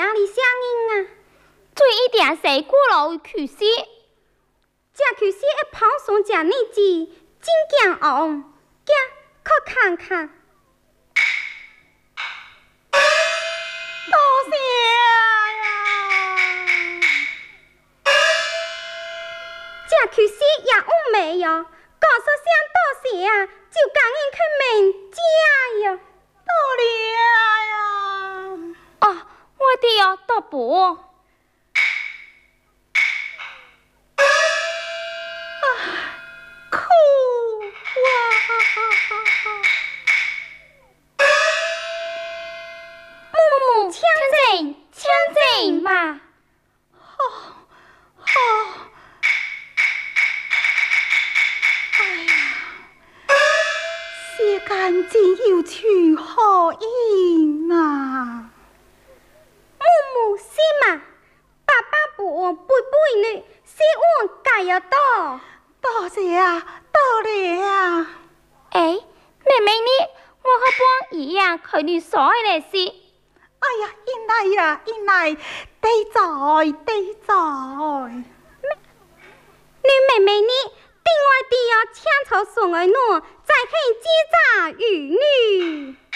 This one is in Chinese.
啊里乡人啊， 做一点谁过路去些， 这就是一跑上这日子，真惊昂，惊可看看。 多谢呀！ 这就是也有美哟，告诉声多谢啊，就赶紧去问家哟。 多谢呀！ 哦，我的要到补。 哭哇！ 母枪枪嘛。 哎呀，世间真有趣可言啊！ 母是嘛，爸爸不背背女，是我改要多。 多谢啊，多谢啊！ 哎，妹妹呢？我和帮一样看你所有的事。 哎呀，因来呀，因来，地在。 你妹妹呢？另外地要牵头送儿奴，再去结扎儿女。